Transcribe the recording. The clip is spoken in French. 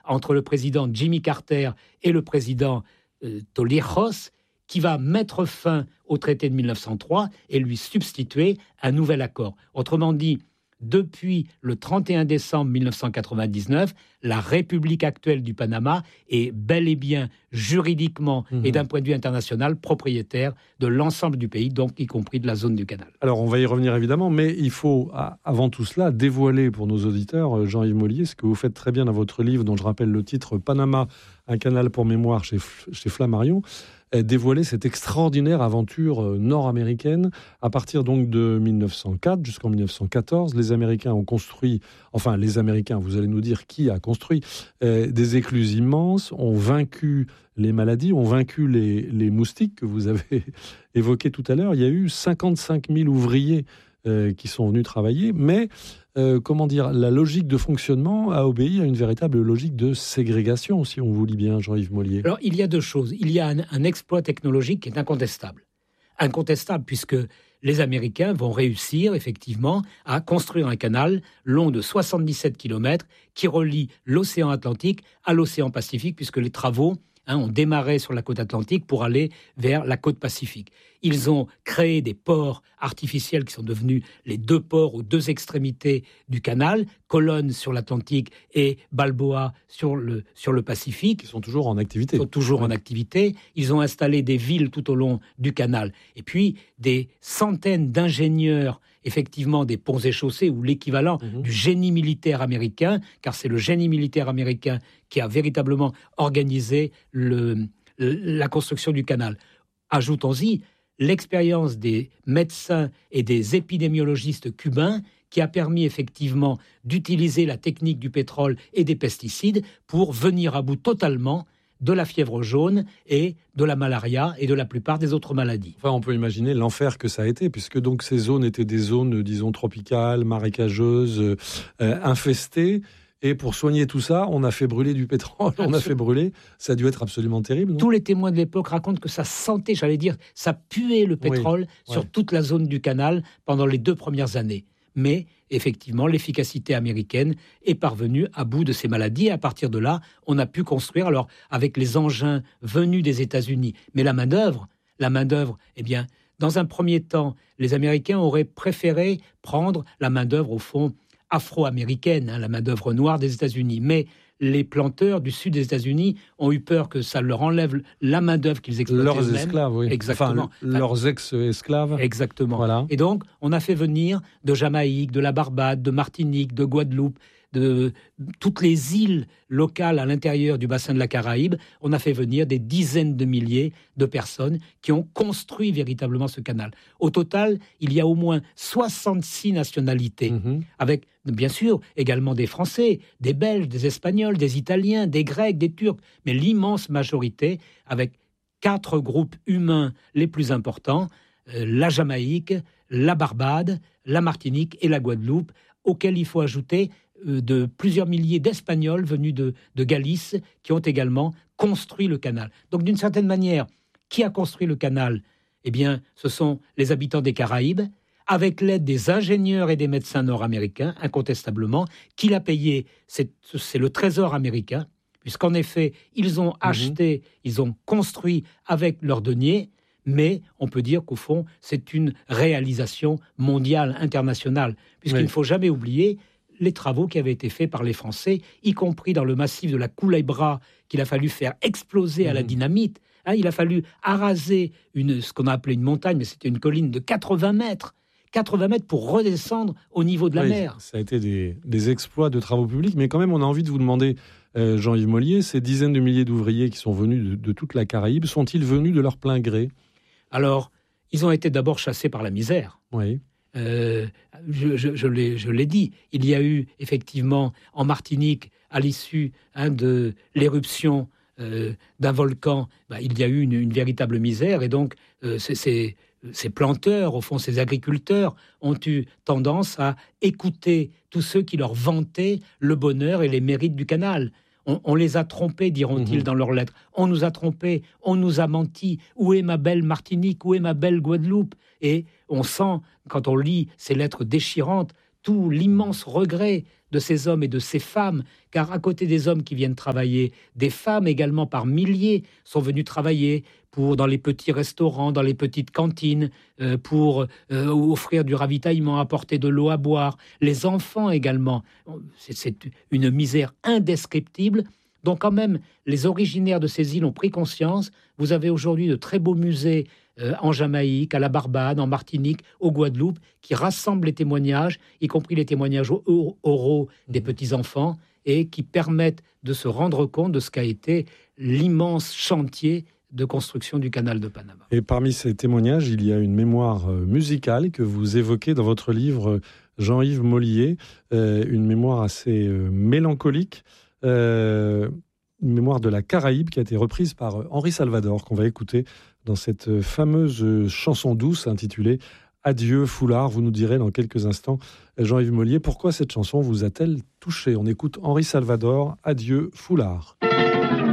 entre le président Jimmy Carter et le président Torrijos, qui va mettre fin au traité de 1903 et lui substituer un nouvel accord. Autrement dit, depuis le 31 décembre 1999, la République actuelle du Panama est bel et bien juridiquement et d'un point de vue international propriétaire de l'ensemble du pays, donc y compris de la zone du canal. Alors on va y revenir évidemment, mais il faut avant tout cela dévoiler pour nos auditeurs, Jean-Yves Mollier, ce que vous faites très bien dans votre livre dont je rappelle le titre, Panama, un canal pour mémoire chez Flammarion, dévoiler cette extraordinaire aventure nord-américaine. À partir donc de 1904 jusqu'en 1914, les Américains ont construit, enfin les Américains, vous allez nous dire qui a construit, des écluses immenses, ont vaincu les maladies, ont vaincu les moustiques que vous avez évoqués tout à l'heure. Il y a eu 55 000 ouvriers qui sont venus travailler, mais la logique de fonctionnement a obéi à une véritable logique de ségrégation, si on vous lit bien, Jean-Yves Mollier. Alors, il y a deux choses. Il y a un exploit technologique qui est incontestable. Incontestable, puisque les Américains vont réussir, effectivement, à construire un canal long de 77 km qui relie l'océan Atlantique à l'océan Pacifique, puisque les travaux ont démarré sur la côte atlantique pour aller vers la côte pacifique. Ils ont créé des ports artificiels qui sont devenus les deux ports aux deux extrémités du canal, Colonne sur l'Atlantique et Balboa sur le Pacifique. Ils sont toujours en activité. En activité. Ils ont installé des villes tout au long du canal. Et puis, des centaines d'ingénieurs, effectivement, des ponts et chaussées, ou l'équivalent du génie militaire américain, car c'est le génie militaire américain qui a véritablement organisé la construction du canal. Ajoutons-y l'expérience des médecins et des épidémiologistes cubains qui a permis effectivement d'utiliser la technique du pétrole et des pesticides pour venir à bout totalement de la fièvre jaune et de la malaria et de la plupart des autres maladies. Enfin, on peut imaginer l'enfer que ça a été, puisque donc ces zones étaient des zones, disons, tropicales, marécageuses, infestées. Et pour soigner tout ça, on a fait brûler du pétrole, ça a dû être absolument terrible. Non ? Tous les témoins de l'époque racontent que ça sentait, ça puait le pétrole sur toute la zone du canal pendant les 2 premières années. Mais effectivement, l'efficacité américaine est parvenue à bout de ces maladies. Et à partir de là, on a pu construire, alors avec les engins venus des États-Unis. Mais la main-d'œuvre, eh bien, dans un premier temps, les Américains auraient préféré prendre la main-d'œuvre, au fond, afro-américaine, la main-d'œuvre noire des États-Unis. Mais les planteurs du sud des États-Unis ont eu peur que ça leur enlève la main-d'œuvre qu'ils exploitaient leurs eux-mêmes. Esclaves, oui. Exactement. Leurs ex-esclaves. Exactement. Voilà. Et donc, on a fait venir de Jamaïque, de la Barbade, de Martinique, de Guadeloupe, de toutes les îles locales à l'intérieur du bassin de la Caraïbe, on a fait venir des dizaines de milliers de personnes qui ont construit véritablement ce canal. Au total, il y a au moins 66 nationalités, avec bien sûr également des Français, des Belges, des Espagnols, des Italiens, des Grecs, des Turcs, mais l'immense majorité avec 4 groupes humains les plus importants, la Jamaïque, la Barbade, la Martinique et la Guadeloupe, auxquels il faut ajouter de plusieurs milliers d'Espagnols venus de Galice qui ont également construit le canal. Donc d'une certaine manière, qui a construit le canal ? Eh bien, ce sont les habitants des Caraïbes, avec l'aide des ingénieurs et des médecins nord-américains, incontestablement. Qui l'a payé ? C'est le Trésor américain, puisqu'en effet, ils ont acheté, ils ont construit avec leurs deniers, mais on peut dire qu'au fond, c'est une réalisation mondiale, internationale, puisqu'il ne faut jamais oublier les travaux qui avaient été faits par les Français, y compris dans le massif de la Culebra, qu'il a fallu faire exploser à la dynamite. Il a fallu araser ce qu'on a appelé une montagne, mais c'était une colline de 80 mètres. 80 mètres pour redescendre au niveau de la mer. Ça a été des exploits de travaux publics, mais quand même, on a envie de vous demander, Jean-Yves Mollier, ces dizaines de milliers d'ouvriers qui sont venus de toute la Caraïbe, sont-ils venus de leur plein gré ? Alors, ils ont été d'abord chassés par la misère. Oui. Je l'ai dit, il y a eu effectivement en Martinique, à l'issue de l'éruption d'un volcan, il y a eu une véritable misère, et donc ces planteurs, au fond ces agriculteurs, ont eu tendance à écouter tous ceux qui leur vantaient le bonheur et les mérites du canal. On les a trompés, diront-ils dans leurs lettres. On nous a trompés, on nous a menti. Où est ma belle Martinique ? Où est ma belle Guadeloupe ? Et on sent, quand on lit ces lettres déchirantes, tout l'immense regret de ces hommes et de ces femmes, car à côté des hommes qui viennent travailler, des femmes également par milliers sont venues travailler dans les petits restaurants, dans les petites cantines, pour offrir du ravitaillement, apporter de l'eau à boire. Les enfants également. C'est une misère indescriptible dont quand même les originaires de ces îles ont pris conscience. Vous avez aujourd'hui de très beaux musées en Jamaïque, à la Barbade, en Martinique, au Guadeloupe, qui rassemblent les témoignages, y compris les témoignages oraux des petits-enfants, et qui permettent de se rendre compte de ce qu'a été l'immense chantier de construction du canal de Panama. Et parmi ces témoignages, il y a une mémoire musicale que vous évoquez dans votre livre, Jean-Yves Mollier, une mémoire assez mélancolique, une mémoire de la Caraïbe qui a été reprise par Henri Salvador, qu'on va écouter dans cette fameuse chanson douce intitulée « Adieu foulard ». Vous nous direz dans quelques instants, Jean-Yves Mollier, pourquoi cette chanson vous a-t-elle touché ? On écoute Henri Salvador, « Adieu foulard ».